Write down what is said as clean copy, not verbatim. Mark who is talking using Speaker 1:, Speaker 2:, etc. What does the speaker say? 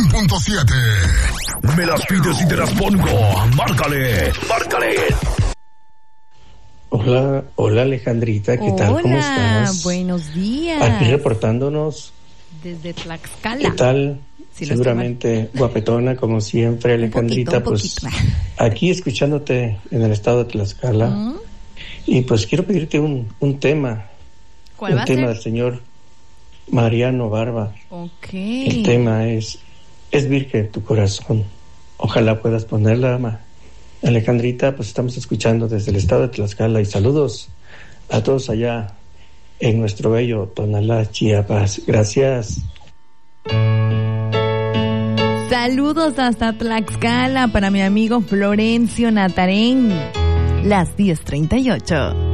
Speaker 1: 100.7.
Speaker 2: Me las pides y te las pongo. Márcale.
Speaker 3: Hola Alejandrita, ¿qué tal? ¿Cómo estás?
Speaker 4: Buenos días.
Speaker 3: Aquí reportándonos.
Speaker 4: Desde Tlaxcala.
Speaker 3: ¿Qué tal?
Speaker 4: Sí,
Speaker 3: seguramente guapetona, como siempre, Alejandrita.
Speaker 4: Un poquito.
Speaker 3: Aquí escuchándote en el estado de Tlaxcala. Y pues quiero pedirte un tema.
Speaker 4: ¿Cuál va a ser?
Speaker 3: Un tema del señor Mariano Barba.
Speaker 4: Ok.
Speaker 3: El tema es virgen tu corazón. Ojalá puedas ponerla, Alejandrita, pues estamos escuchando desde el estado de Tlaxcala y saludos a todos allá en nuestro bello Tonalá, Chiapas. Gracias.
Speaker 4: Saludos hasta Tlaxcala para mi amigo Florencio Natarén. Las 10:38.